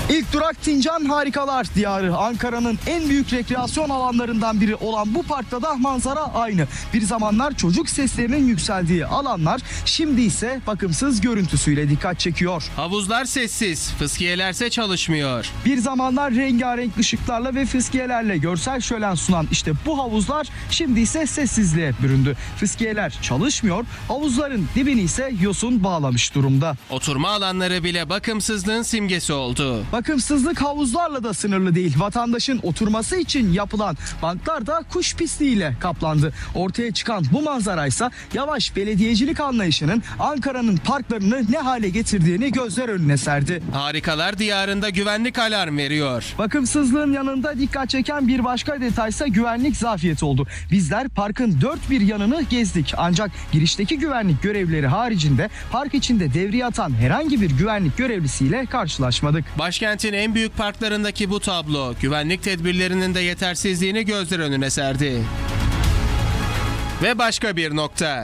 İlk durak Sincan Harikalar Diyarı. Ankara'nın en büyük rekreasyon alanlarından biri olan bu parkta da manzara aynı. Bir zamanlar çocuk seslerinin yükseldiği alanlar şimdi ise bakımsız görüntüsüyle dikkat çekiyor. Havuzlar sessiz, fıskiyelerse çalışmıyor. Bir zamanlar rengarenk ışıklarla ve fıskiyelerle görsel şölen sunan işte bu havuzlar şimdi ise sessizliğe büründü. Fıskiyeler çalışmıyor, havuzların dibini ise yosun bağlamış durumda. Oturma alanları bile bakımsızlığın simgesi oldu. Bakımsızlık havuzlarla da sınırlı değil. Vatandaşın oturması için yapılan banklar da kuş pisliğiyle kaplandı. Ortaya çıkan bu manzaraysa yavaş belediyecilik anlayışının Ankara'nın parklarını ne hale getirdiğini gözler önüne serdi. Harikalar Diyarı'nda güvenlik alarm veriyor. Bakımsızlığın yanında dikkat çeken bir başka detaysa güvenlik zafiyeti oldu. Bizler parkın dört bir yanını gezdik. Ancak girişteki güvenlik görevlileri haricinde park içinde devriye atan herhangi bir güvenlik görevlisiyle karşılaşmadık. Başkentin en büyük parklarındaki bu tablo güvenlik tedbirlerinin de yetersizliğini gözler önüne serdi. Ve başka bir nokta.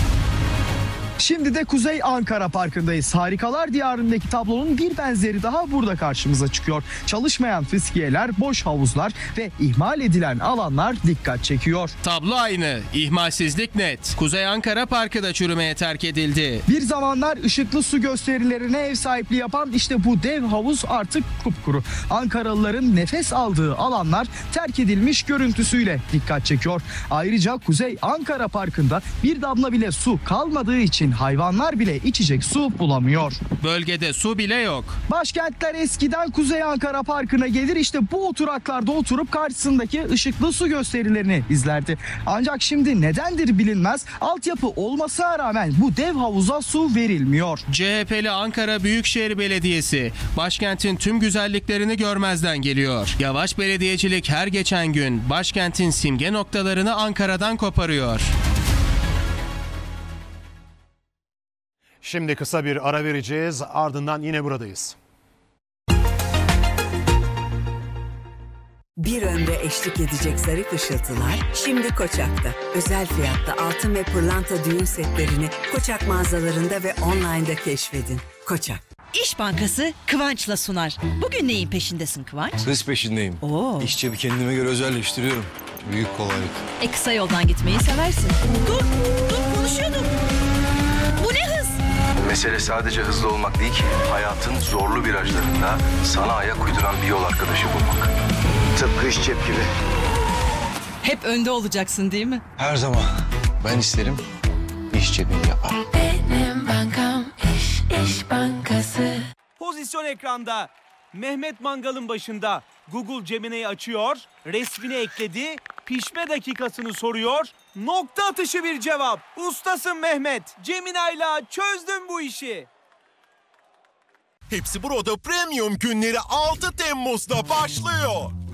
Şimdi de Kuzey Ankara Parkı'ndayız. Harikalar Diyarı'ndaki tablonun bir benzeri daha burada karşımıza çıkıyor. Çalışmayan fıskiyeler, boş havuzlar ve ihmal edilen alanlar dikkat çekiyor. Tablo aynı, ihmalsizlik net. Kuzey Ankara Parkı da çürümeye terk edildi. Bir zamanlar ışıklı su gösterilerine ev sahipliği yapan işte bu dev havuz artık kupkuru. Ankaralıların nefes aldığı alanlar terk edilmiş görüntüsüyle dikkat çekiyor. Ayrıca Kuzey Ankara Parkı'nda bir damla bile su kalmadığı için hayvanlar bile içecek su bulamıyor. Bölgede su bile yok. Başkentler eskiden Kuzey Ankara Parkı'na gelir işte bu oturaklarda oturup karşısındaki ışıklı su gösterilerini izlerdi. Ancak şimdi nedendir bilinmez altyapı olmasına rağmen bu dev havuza su verilmiyor. CHP'li Ankara Büyükşehir Belediyesi başkentin tüm güzelliklerini görmezden geliyor. Yavaş belediyecilik her geçen gün başkentin simge noktalarını Ankara'dan koparıyor. Şimdi kısa bir ara vereceğiz, ardından yine buradayız. Bir ömre eşlik edecek zarif ışıltılar şimdi Koçak'ta. Özel fiyatta altın ve pırlanta düğün setlerini Koçak mağazalarında ve online'da keşfedin. Koçak. İş Bankası Kıvanç'la sunar. Bugün neyin peşindesin Kıvanç? Hız peşindeyim. Oo. İş cebi kendime göre özelleştiriyorum. Büyük kolaylık. Kısa yoldan gitmeyi seversin. Dur konuşuyordum. Bu ne hız? Mesele sadece hızlı olmak değil ki. Hayatın zorlu virajlarında sana ayak uyduran bir yol arkadaşı bulmak. Tıpkı iş cep gibi. Hep önde olacaksın değil mi? Her zaman. Ben isterim, iş cebini yapar. Benim bankam İş Bankası. Pozisyon ekranda. Mehmet mangalın başında. Google Gemini'yi açıyor, resmini ekledi, pişme dakikasını soruyor. Nokta atışı bir cevap. Ustasın Mehmet. Gemini'yla çözdün bu işi. Hepsi Burada Premium günleri 6 Temmuz'da başlıyor.